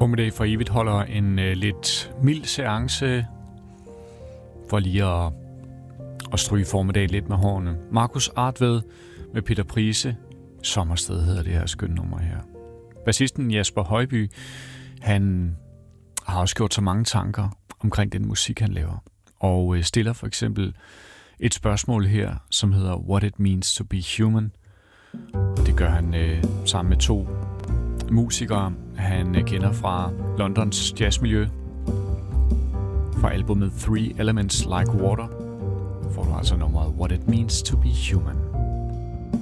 Formiddag for evigt holder en lidt mild seance for lige at stryge formiddag lidt med hårene. Markus Artved med Peter Price. Sommersted hedder det her skønne nummer her. Bassisten Jasper Højby, han har også gjort så mange tanker omkring den musik, han laver. Og stiller for eksempel et spørgsmål her, som hedder What It Means to Be Human. Og det gør han sammen med to musikere, han kender fra Londons jazzmiljø. Fra albumet Three Elements Like Water får du altså nummeret What It Means to Be Human.